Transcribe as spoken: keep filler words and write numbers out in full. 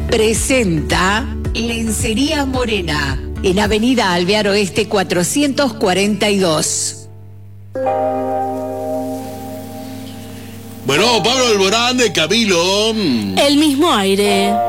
presenta Lencería Morena, en Avenida Alvear Oeste cuatrocientos cuarenta y dos. Bueno, Pablo Alborán de Cabilo. El mismo aire.